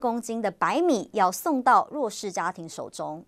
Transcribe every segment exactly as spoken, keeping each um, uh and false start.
公斤的白米要送到弱势家庭手中。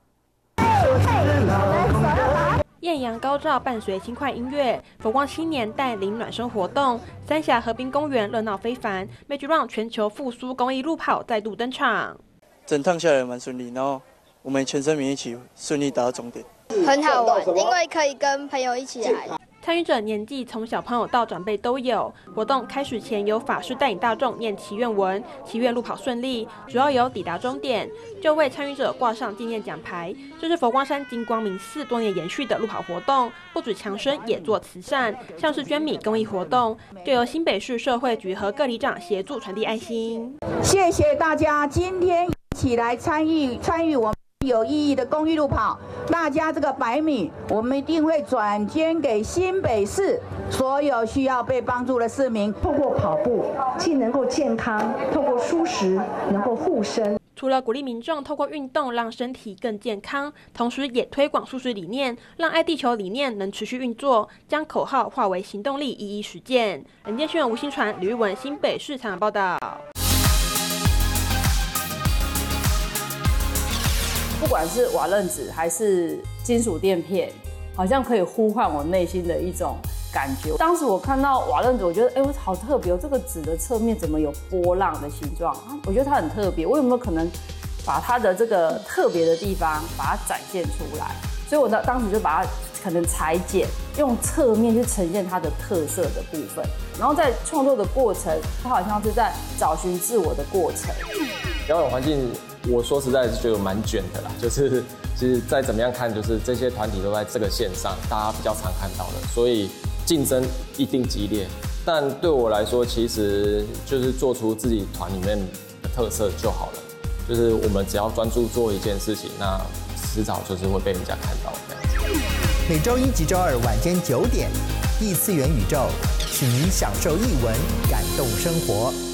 艳阳高照，伴随轻快音乐，佛光青年带领暖身活动，三峡河滨公园热闹非凡。Magic Run 全球复苏公益路跑再度登场， 整趟下来蛮顺利，然后我们全身民一起顺利达到终点， 很好玩，因为可以跟朋友一起来。 参与者年纪从小朋友到长辈都有。活动开始前，由法师带领大众念祈愿文，祈愿路跑顺利。主要有抵达终点，就为参与者挂上纪念奖牌。这是佛光山金光明寺多年延续的路跑活动，不止强身，也做慈善，像是捐米公益活动，就由新北市社会局和各里长协助传递爱心。 谢谢大家今天一起来参与参与我们有意义的公益路跑。大家这个白米，我们一定会转捐给新北市所有需要被帮助的市民。 透过跑步，既能够健康，透过蔬食能够护身。 除了鼓励民众透过运动让身体更健康，同时也推广素食理念，让爱地球理念能持续运作，将口号化为行动力，一一实践。人间新闻吴欣传、吕玉文新北市采访报道。 不管是瓦楞纸还是金属垫片，好像可以呼唤我内心的一种感觉。当时我看到瓦楞纸，我觉得哎，我好特别哦，这个纸的侧面怎么有波浪的形状？我觉得它很特别，我有没有可能把它的这个特别的地方把它展现出来？所以我当当时就把它可能裁剪，用侧面去呈现它的特色的部分。然后在创作的过程，它好像是在找寻自我的过程。 表演环境，我说实在是觉得蛮卷的啦，就是其实再怎么样看，就是这些团体都在这个线上，大家比较常看到的，所以竞争一定激烈。但对我来说，其实就是做出自己团里面的特色就好了。就是我们只要专注做一件事情，那迟早就是会被人家看到这样子。 每周一及周二晚间九点，异次元宇宙，请您享受艺文，感动生活。